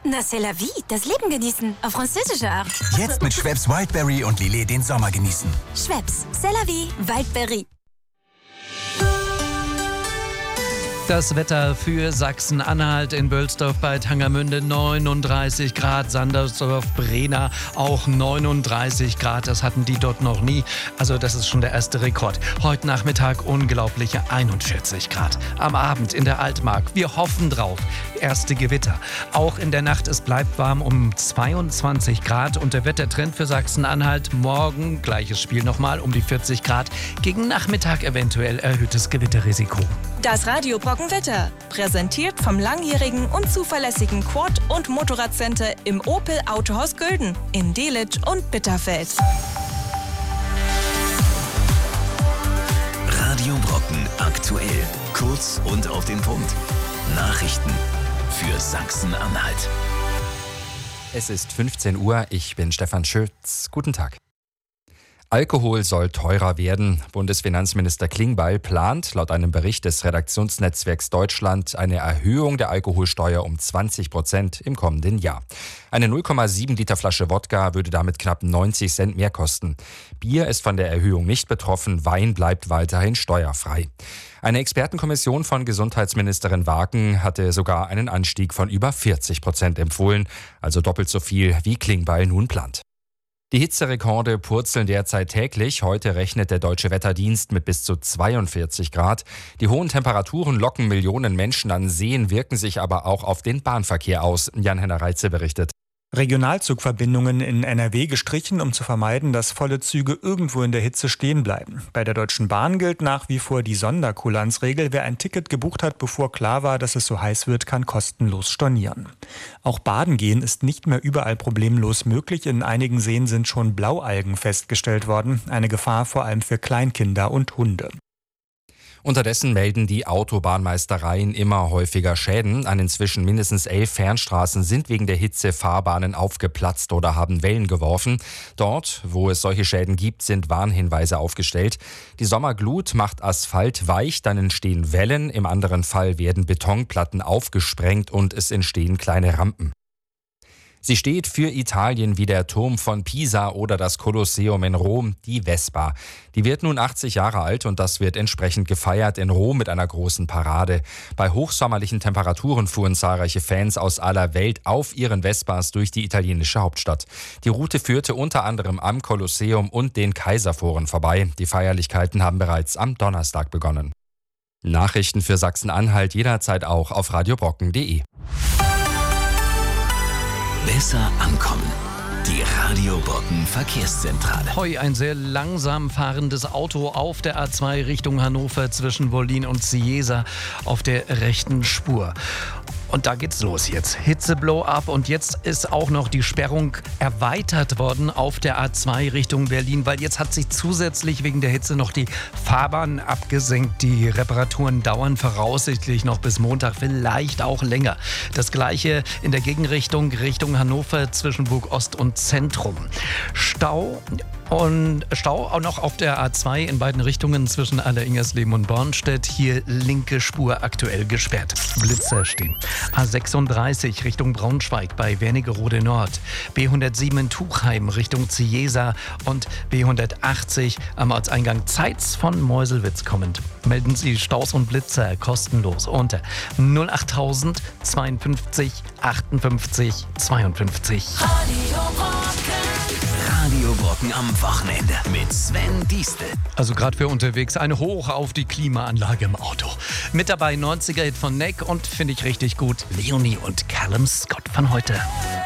Na, c'est la vie, das Leben genießen, auf französische Art. Jetzt mit Schweppes Wildberry und Lillet den Sommer genießen. Schweppes, c'est la vie, Wildberry. Das Wetter für Sachsen-Anhalt, in Bölsdorf bei Tangermünde 39 Grad, Sandersdorf, Brena auch 39 Grad. Das hatten die dort noch nie. Also das ist schon der erste Rekord. Heute Nachmittag unglaubliche 41 Grad. Am Abend in der Altmark. Wir hoffen drauf. Erste Gewitter. Auch in der Nacht, es bleibt warm um 22 Grad. Und der Wettertrend für Sachsen-Anhalt morgen, gleiches Spiel nochmal, um die 40 Grad. Gegen Nachmittag eventuell erhöhtes Gewitterrisiko. Das Radio Brockenwetter, präsentiert vom langjährigen und zuverlässigen Quad- und Motorradcenter im Opel Autohaus Gülden in Delitzsch und Bitterfeld. Radio Brocken aktuell. Kurz und auf den Punkt. Nachrichten für Sachsen-Anhalt. Es ist 15 Uhr, ich bin Stefan Schütz. Guten Tag. Alkohol soll teurer werden. Bundesfinanzminister Klingbeil plant laut einem Bericht des Redaktionsnetzwerks Deutschland eine Erhöhung der Alkoholsteuer um 20% im kommenden Jahr. Eine 0,7 Liter Flasche Wodka würde damit knapp 90 Cent mehr kosten. Bier ist von der Erhöhung nicht betroffen, Wein bleibt weiterhin steuerfrei. Eine Expertenkommission von Gesundheitsministerin Wagen hatte sogar einen Anstieg von über 40% empfohlen, also doppelt so viel, wie Klingbeil nun plant. Die Hitzerekorde purzeln derzeit täglich. Heute rechnet der Deutsche Wetterdienst mit bis zu 42 Grad. Die hohen Temperaturen locken Millionen Menschen an Seen, wirken sich aber auch auf den Bahnverkehr aus. Jan-Henner Reitze berichtet. Regionalzugverbindungen in NRW gestrichen, um zu vermeiden, dass volle Züge irgendwo in der Hitze stehen bleiben. Bei der Deutschen Bahn gilt nach wie vor die Sonderkulanzregel. Wer ein Ticket gebucht hat, bevor klar war, dass es so heiß wird, kann kostenlos stornieren. Auch Baden gehen ist nicht mehr überall problemlos möglich. In einigen Seen sind schon Blaualgen festgestellt worden. Eine Gefahr vor allem für Kleinkinder und Hunde. Unterdessen melden die Autobahnmeistereien immer häufiger Schäden. An inzwischen mindestens 11 Fernstraßen sind wegen der Hitze Fahrbahnen aufgeplatzt oder haben Wellen geworfen. Dort, wo es solche Schäden gibt, sind Warnhinweise aufgestellt. Die Sommerglut macht Asphalt weich, dann entstehen Wellen. Im anderen Fall werden Betonplatten aufgesprengt und es entstehen kleine Rampen. Sie steht für Italien wie der Turm von Pisa oder das Kolosseum in Rom, die Vespa. Die wird nun 80 Jahre alt und das wird entsprechend gefeiert in Rom mit einer großen Parade. Bei hochsommerlichen Temperaturen fuhren zahlreiche Fans aus aller Welt auf ihren Vespas durch die italienische Hauptstadt. Die Route führte unter anderem am Kolosseum und den Kaiserforen vorbei. Die Feierlichkeiten haben bereits am Donnerstag begonnen. Nachrichten für Sachsen-Anhalt jederzeit auch auf radiobrocken.de. Besser ankommen. Die Radio Brocken Verkehrszentrale. Hoi, ein sehr langsam fahrendes Auto auf der A2 Richtung Hannover zwischen Wollin und Cieza auf der rechten Spur. Und da geht's los jetzt. Hitze-Blow-up und jetzt ist auch noch die Sperrung erweitert worden auf der A2 Richtung Berlin, weil jetzt hat sich zusätzlich wegen der Hitze noch die Fahrbahn abgesenkt. Die Reparaturen dauern voraussichtlich noch bis Montag, vielleicht auch länger. Das gleiche in der Gegenrichtung, Richtung Hannover zwischen Burg Ost und Zentrum. Stau auch noch auf der A2 in beiden Richtungen zwischen Alleringersleben und Bornstedt. Hier linke Spur aktuell gesperrt. Blitzer stehen. A36 Richtung Braunschweig bei Wernigerode Nord. B107 in Tuchheim Richtung Cieza und B180 am Ortseingang Zeitz von Meuselwitz kommend. Melden Sie Staus und Blitzer kostenlos unter 08000 52 58 52. Radio Brocken am Wochenende mit Sven Diestel. Also gerade für unterwegs eine Hoch auf die Klimaanlage im Auto. Mit dabei 90er-Hit von Neck und finde ich richtig gut Leonie und Callum Scott von heute.